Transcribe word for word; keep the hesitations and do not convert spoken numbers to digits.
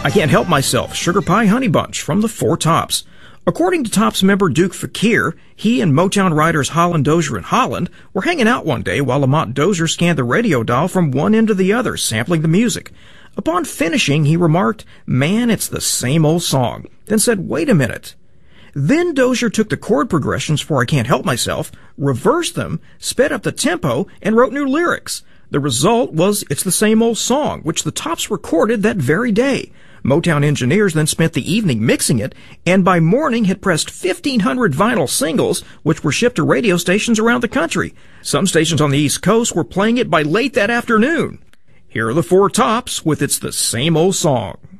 I Can't Help Myself, Sugar Pie Honey Bunch from the Four Tops. According to Tops member Duke Fakir, he and Motown writers Holland Dozier and Holland were hanging out one day while Lamont Dozier scanned the radio dial from one end to the other, sampling the music. Upon finishing, he remarked, "Man, it's the same old song," then said, "Wait a minute." Then Dozier took the chord progressions for I Can't Help Myself, reversed them, sped up the tempo, and wrote new lyrics. The result was It's the Same Old Song, which the Tops recorded that very day. Motown engineers then spent the evening mixing it, and by morning had pressed fifteen hundred vinyl singles, which were shipped to radio stations around the country. Some stations on the East Coast were playing it by late that afternoon. Here are the Four Tops with It's the Same Old Song.